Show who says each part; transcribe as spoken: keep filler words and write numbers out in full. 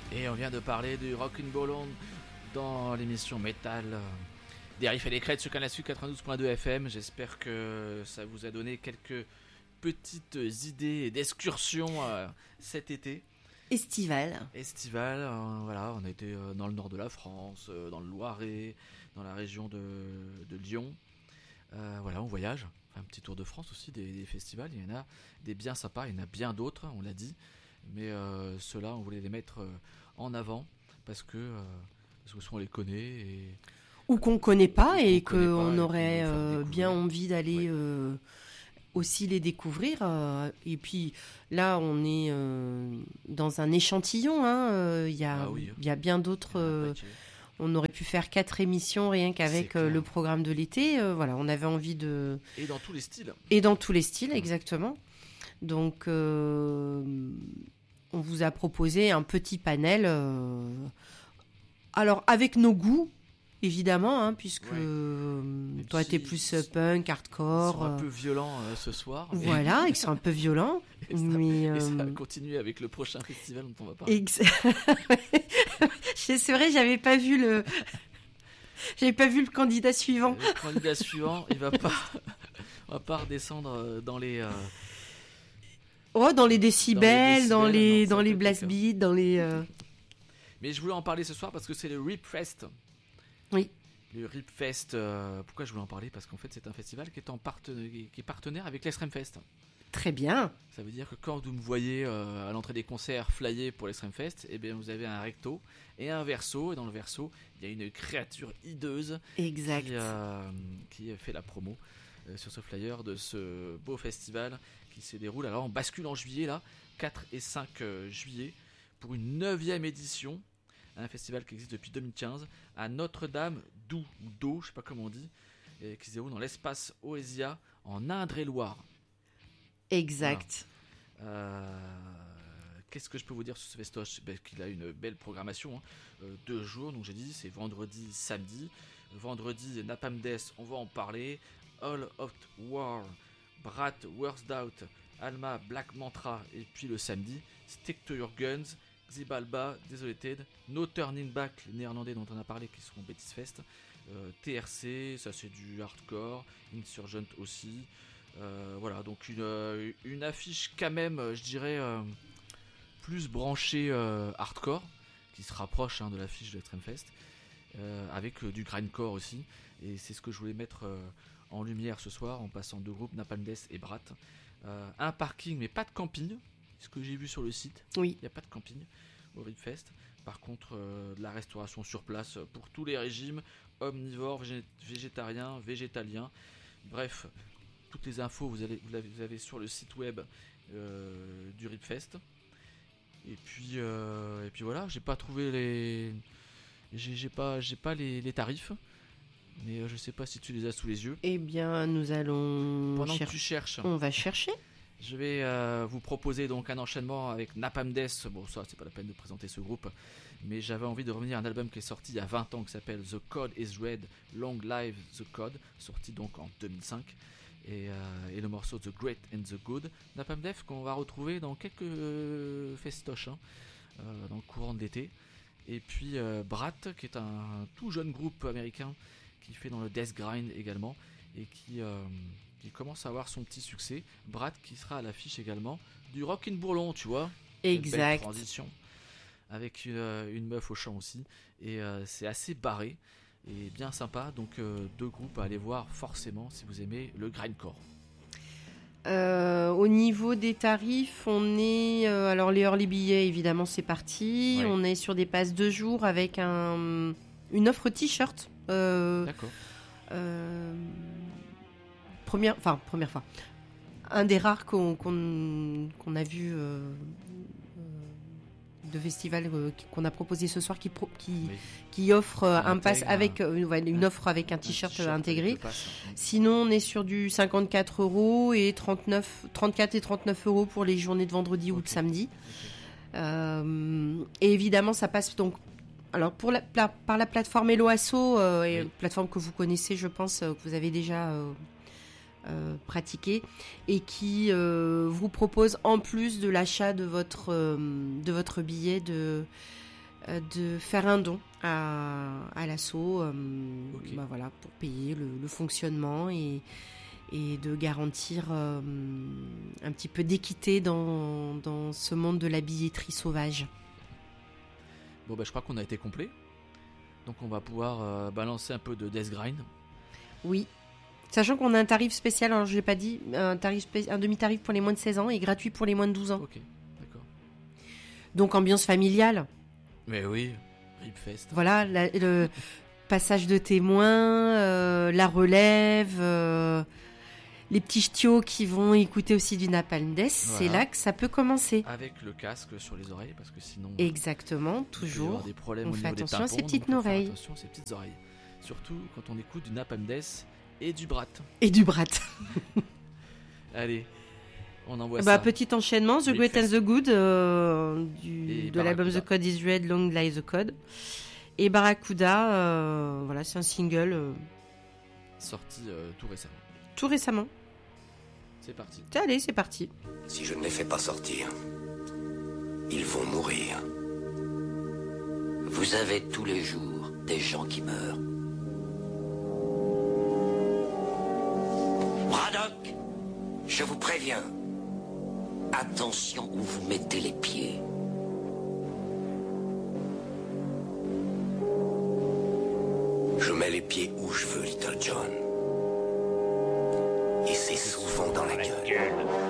Speaker 1: Et on vient de parler du Rock'n'Ballon dans l'émission Metal euh, des Riffs et des Crêtes sur Canal Sud quatre-vingt-douze point deux F M. J'espère que ça vous a donné quelques petites idées d'excursion euh, cet été.
Speaker 2: Estival.
Speaker 1: Estival, euh, voilà, on a été euh, dans le nord de la France, euh, dans le Loiret, dans la région de, de Lyon. Euh, voilà, on voyage. Un petit tour de France aussi des, des festivals. Il y en a des bien sympas, il y en a bien d'autres, on l'a dit. Mais euh, ceux-là, on voulait les mettre euh, en avant parce que, euh, parce que soit on les connaît et
Speaker 2: ou qu'on connaît pas
Speaker 1: ou
Speaker 2: et
Speaker 1: qu'on connaît
Speaker 2: qu'on
Speaker 1: pas
Speaker 2: aurait
Speaker 1: et qu'on veut faire
Speaker 2: euh,
Speaker 1: découvrir.
Speaker 2: bien envie d'aller
Speaker 1: Ouais.
Speaker 2: euh, aussi les découvrir. euh, et puis là, on est euh, dans un échantillon. hein, euh, Il y a,
Speaker 1: Ah oui.
Speaker 2: il y a bien d'autres.
Speaker 1: Il y en a un
Speaker 2: euh,
Speaker 1: paquet.
Speaker 2: on aurait pu faire quatre émissions rien qu'avec
Speaker 1: C'est
Speaker 2: euh,
Speaker 1: clair.
Speaker 2: le programme de l'été. euh, voilà, on avait envie de
Speaker 1: Et dans tous les styles.
Speaker 2: et dans tous les styles exactement. Donc, euh, on vous a proposé un petit panel. euh, alors avec nos goûts. Évidemment, hein, puisque
Speaker 1: Ouais.
Speaker 2: euh,
Speaker 1: Et
Speaker 2: toi,
Speaker 1: puis,
Speaker 2: t'es plus
Speaker 1: ils sont-
Speaker 2: punk,
Speaker 1: Ils
Speaker 2: hardcore.
Speaker 1: sont un
Speaker 2: euh,
Speaker 1: peu violents euh, ce soir. mais-
Speaker 2: Voilà, ils sont un peu violents.
Speaker 1: et, ça,
Speaker 2: mais
Speaker 1: et ça va
Speaker 2: euh,
Speaker 1: continuer avec le prochain festival dont on va parler.
Speaker 2: ex- c'est vrai, j'avais pas vu le, j'avais pas vu le candidat suivant.
Speaker 1: Le candidat suivant, il va pas, on va pas redescendre euh, dans les. euh,
Speaker 2: Oh, dans les décibels, dans
Speaker 1: décibels,
Speaker 2: les,
Speaker 1: non, ça
Speaker 2: dans les
Speaker 1: peut être
Speaker 2: blast
Speaker 1: le cas.
Speaker 2: beats, dans les. euh,
Speaker 1: Mais je voulais en parler ce soir parce que c'est le Rip Fest.
Speaker 2: Oui.
Speaker 1: Le Rip Fest. euh, pourquoi je voulais en parler? Parce qu'en fait, c'est un festival qui est, en partena- qui est partenaire avec l'Extreme Fest.
Speaker 2: Très bien.
Speaker 1: Ça veut dire que quand vous me voyez euh, à l'entrée des concerts flyer pour l'Extreme Fest, eh bien vous avez un recto et un verso. Et dans le verso, il y a une créature hideuse
Speaker 2: Exact.
Speaker 1: qui, euh, qui fait la promo euh, sur ce flyer de ce beau festival qui se déroule. Alors on bascule en juillet là, quatre et cinq euh, juillet, pour une neuvième édition. Un festival qui existe depuis deux mille quinze à Notre-Dame d'Où, ou d'Eau, je sais pas comment on dit, et qui se déroule dans l'espace Oesia en Indre-et-Loire.
Speaker 2: Exact.
Speaker 1: Euh, Qu'est-ce que je peux vous dire sur ce festoche? Ben, qu'il a une belle programmation, hein. Euh, deux jours, donc j'ai dit c'est vendredi, samedi. Vendredi, Napalm Death, on va en parler. All of War, Brat, Worst Out, Alma, Black Mantra, et puis le samedi, Stick to Your Guns, Xibalba, Desolated, No Turning Back, les néerlandais dont on a parlé qui seront Betis Fest, euh, T R C, ça c'est du hardcore, Insurgent aussi. Euh, voilà, donc une, euh, une affiche quand même, euh, je dirais, euh, plus branchée euh, hardcore, qui se rapproche hein, de l'affiche de l'Extreme Fest, euh, avec euh, du grindcore aussi. Et c'est ce que je voulais mettre euh, en lumière ce soir, en passant deux groupes, Napalm Death et Brat. Euh, un parking, mais pas de camping, ce que j'ai vu sur le site.
Speaker 2: Oui.
Speaker 1: Il n'y a pas de camping au Rip Fest. Par contre, euh, de la restauration sur place pour tous les régimes, omnivores, végé- végétariens, végétaliens. Bref, toutes les infos, vous, allez, vous, l'avez, vous avez sur le site web euh, du Rip Fest. Et puis, euh, et puis voilà, j'ai pas trouvé les, j'ai, j'ai pas, j'ai pas les, les tarifs, mais euh, je sais pas si tu les as sous les yeux.
Speaker 2: Eh bien, nous allons.
Speaker 1: Pendant
Speaker 2: cher-
Speaker 1: que tu cherches,
Speaker 2: On va chercher.
Speaker 1: je vais euh, vous proposer donc un enchaînement avec Napalm Death. Bon, ça, c'est pas la peine de présenter ce groupe, mais j'avais envie de revenir à un album qui est sorti il y a vingt ans qui s'appelle The Code is Red, Long Live the Code, sorti donc en deux mille cinq. Et, euh, et le morceau The Great and the Good. Napalm Death qu'on va retrouver dans quelques euh, festoches hein, euh, dans le courant de l'été. Et puis euh, Brat, qui est un, un tout jeune groupe américain qui fait dans le death grind également et qui, euh, qui commence à avoir son petit succès. Brat qui sera à l'affiche également du Rock'n'Ballon, tu vois. Une belle
Speaker 2: Exact.
Speaker 1: transition avec une, euh, une meuf au chant aussi. Et euh, c'est assez barré et bien sympa. Donc euh, deux groupes à aller voir forcément si vous aimez le grindcore.
Speaker 2: Euh, au niveau des tarifs, on est euh, alors les early billets évidemment c'est parti.
Speaker 1: Ouais.
Speaker 2: On est sur des passes deux jours avec un une offre t-shirt. Euh,
Speaker 1: D'accord.
Speaker 2: euh, première, enfin première fois. Un des rares qu'on qu'on, qu'on a vu euh, de festival euh, qu'on a proposé ce soir qui pro, qui,
Speaker 1: Oui.
Speaker 2: qui offre euh,
Speaker 1: Qui
Speaker 2: un pass
Speaker 1: intègre
Speaker 2: avec euh, une, ouais, une
Speaker 1: un-
Speaker 2: offre avec un t-shirt,
Speaker 1: t-shirt
Speaker 2: intégré.
Speaker 1: avec le pass.
Speaker 2: Sinon, on est sur du cinquante-quatre euros et trente-neuf, trente-quatre et trente-neuf euros pour les journées de vendredi ou
Speaker 1: Ok.
Speaker 2: de samedi.
Speaker 1: Ok.
Speaker 2: Euh, et évidemment, ça passe donc. Alors, pour la, pla- par la plateforme Hello Asso, euh, et
Speaker 1: Oui.
Speaker 2: plateforme que vous connaissez, je pense, euh, que vous avez déjà euh, euh, pratiquée, et qui euh, vous propose, en plus de l'achat de votre, euh, de votre billet, de, euh, de faire un don à, à l'assaut, euh,
Speaker 1: Ok.
Speaker 2: bah voilà, pour payer le, le fonctionnement et, et de garantir euh, un petit peu d'équité dans, dans ce monde de la billetterie sauvage.
Speaker 1: Bon, bah, je crois qu'on a été complet. Donc, on va pouvoir euh, balancer un peu de Death Grind.
Speaker 2: Oui. Sachant qu'on a un tarif spécial, alors je ne l'ai pas dit, un, tarif spé- un demi-tarif pour les moins de seize ans et gratuit pour les moins de douze ans.
Speaker 1: Ok, d'accord.
Speaker 2: Donc ambiance familiale.
Speaker 1: Mais oui, Ripfest.
Speaker 2: Voilà, la- le passage de témoins, euh, la relève, euh, les petits ch'tios qui vont écouter aussi du Napalm Death, c'est
Speaker 1: Voilà.
Speaker 2: là que ça peut commencer.
Speaker 1: Avec le casque sur les oreilles, parce que sinon.
Speaker 2: Exactement,
Speaker 1: il peut y avoir
Speaker 2: toujours.
Speaker 1: des problèmes
Speaker 2: on
Speaker 1: au
Speaker 2: fait
Speaker 1: niveau des
Speaker 2: attention à ses
Speaker 1: tympans,
Speaker 2: petites
Speaker 1: donc faut faire
Speaker 2: oreilles.
Speaker 1: Attention à ses petites oreilles. Surtout quand on écoute du Napalm Death et du Brat.
Speaker 2: Et du brat.
Speaker 1: Allez, on envoie
Speaker 2: Bah,
Speaker 1: ça.
Speaker 2: petit enchaînement, The
Speaker 1: Big
Speaker 2: Great and
Speaker 1: Fest.
Speaker 2: the Good, euh, du,
Speaker 1: Et
Speaker 2: de l'album
Speaker 1: Barracuda.
Speaker 2: The Code is Red, Long Lies the Code. Et Barracuda, euh, voilà, c'est un single euh,
Speaker 1: Sorti euh, tout récemment.
Speaker 2: tout récemment.
Speaker 1: C'est parti.
Speaker 2: Allez, c'est parti.
Speaker 3: Si je ne les fais pas sortir, ils vont mourir.
Speaker 4: Vous avez tous les jours des gens qui meurent. Braddock, je vous préviens. Attention où vous mettez les pieds.
Speaker 3: Je mets les pieds où je veux, Little John. Et c'est souvent dans la gueule.